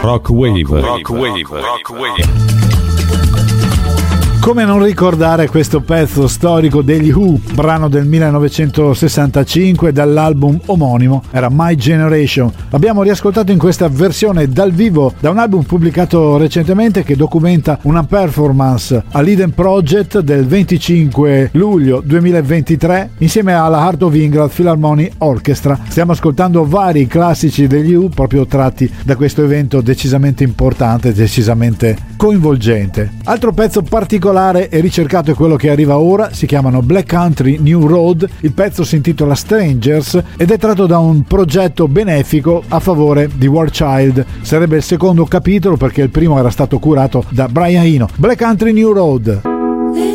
Rock Wave. Come non ricordare questo pezzo storico degli Who, brano del 1965 dall'album omonimo, era My Generation. L'abbiamo riascoltato in questa versione dal vivo da un album pubblicato recentemente che documenta una performance all'Eden Project del 25 luglio 2023 insieme alla Heart of England Philharmonic Orchestra. Stiamo ascoltando vari classici degli Who proprio tratti da questo evento decisamente importante, decisamente coinvolgente. Altro pezzo particolare e ricercato è quello che arriva ora, si chiamano Black Country New Road. Il pezzo si intitola Strangers ed è tratto da un progetto benefico a favore di War Child. Sarebbe il secondo capitolo perché il primo era stato curato da Brian Eno. Black Country New Road.